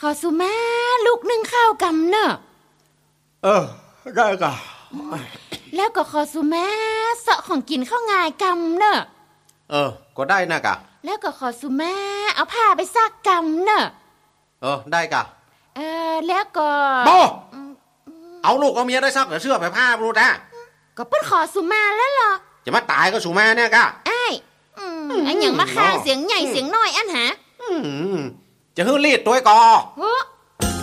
สุมาลูกนึ่งข้าวกำเนอะได้กะแล้วก็ขอสุมาเสาะของกินข้าวงายกำเนอะก็ได้นะกะแล้วก็ขอสุมาเอาผ้าไปซักกำเนอะได้กะแล้วก็บอเอาลูกเอาเมียได้ซักเสื้อไปผ้ารู้นะก็เปิ้นขอสุมาแล้วเหรอจะมาตายก็สุมาเนี่ยกะไอ้อันอย่างมาข้างเสียงใหญ่เสียงน้อยอันหาจะฮื้อรีดตัวกอ